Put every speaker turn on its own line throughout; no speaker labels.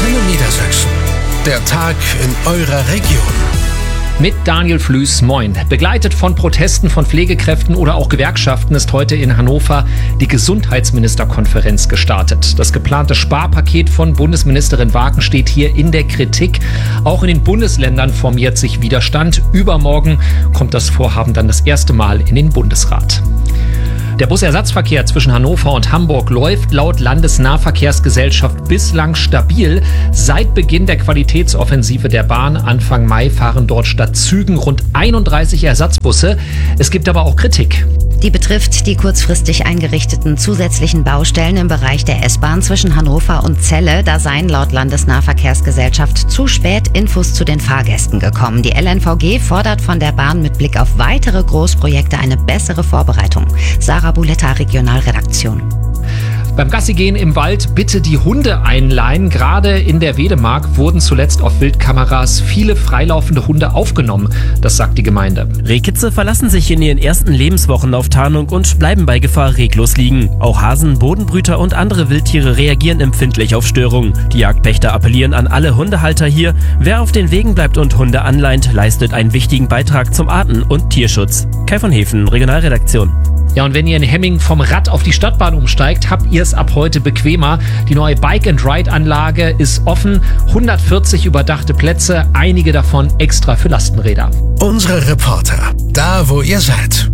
Antenne Niedersachsen. Der Tag in eurer Region.
Mit Daniel Flüß, moin. Begleitet von Protesten von Pflegekräften oder auch Gewerkschaften ist heute in Hannover die Gesundheitsministerkonferenz gestartet. Das geplante Sparpaket von Bundesministerin Wagen steht hier in der Kritik. Auch in den Bundesländern formiert sich Widerstand. Übermorgen kommt das Vorhaben dann das erste Mal in den Bundesrat. Der Busersatzverkehr zwischen Hannover und Hamburg läuft laut Landesnahverkehrsgesellschaft bislang stabil. Seit Beginn der Qualitätsoffensive der Bahn Anfang Mai fahren dort statt Zügen rund 31 Ersatzbusse. Es gibt aber auch Kritik.
Die betrifft die kurzfristig eingerichteten zusätzlichen Baustellen im Bereich der S-Bahn zwischen Hannover und Celle. Da seien laut Landesnahverkehrsgesellschaft zu spät Infos zu den Fahrgästen gekommen. Die LNVG fordert von der Bahn mit Blick auf weitere Großprojekte eine bessere Vorbereitung. Sarah Buletta, Regionalredaktion.
Beim Gassigehen im Wald bitte die Hunde einleihen. Gerade in der Wedemark wurden zuletzt auf Wildkameras viele freilaufende Hunde aufgenommen. Das sagt die Gemeinde.
Rehkitze verlassen sich in ihren ersten Lebenswochen auf Tarnung und bleiben bei Gefahr reglos liegen. Auch Hasen, Bodenbrüter und andere Wildtiere reagieren empfindlich auf Störungen. Die Jagdpächter appellieren an alle Hundehalter hier. Wer auf den Wegen bleibt und Hunde anleint, leistet einen wichtigen Beitrag zum Arten- und Tierschutz. Kai von Hefen, Regionalredaktion.
Ja, und wenn ihr in Hemming vom Rad auf die Stadtbahn umsteigt, habt ihr es ab heute bequemer. Die neue Bike-and-Ride-Anlage ist offen, 140 überdachte Plätze, einige davon extra für Lastenräder.
Unsere Reporter, da wo ihr seid.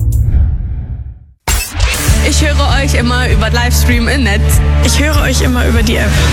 Ich höre euch immer über Livestream im Netz.
Ich höre euch immer über die App.